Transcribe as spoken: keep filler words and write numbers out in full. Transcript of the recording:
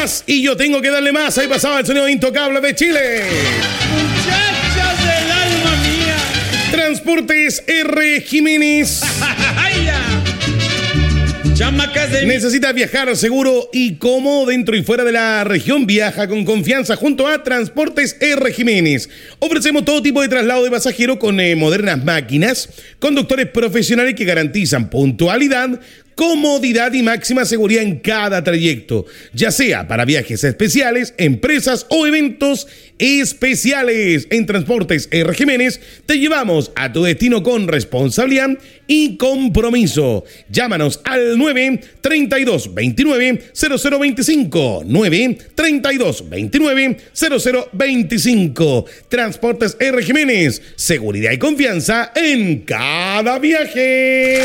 más y yo tengo que darle más. Ahí pasaba el sonido intocable de Chile. Muchachas del alma mía. Transportes R. Jiménez. Chamacas de... ¿Necesitas viajar seguro y cómodo dentro y fuera de la región? Viaja con confianza junto a Transportes R. Jiménez. Ofrecemos todo tipo de traslado de pasajeros con eh, modernas máquinas, conductores profesionales que garantizan puntualidad, comodidad y máxima seguridad en cada trayecto, ya sea para viajes especiales, empresas o eventos especiales. En Transportes R. Jiménez te llevamos a tu destino con responsabilidad y compromiso. Llámanos al nueve treinta y dos veintinueve cero cero veinticinco, nueve treinta y dos veintinueve cero cero veinticinco. Transportes R. Jiménez, seguridad y confianza en cada viaje.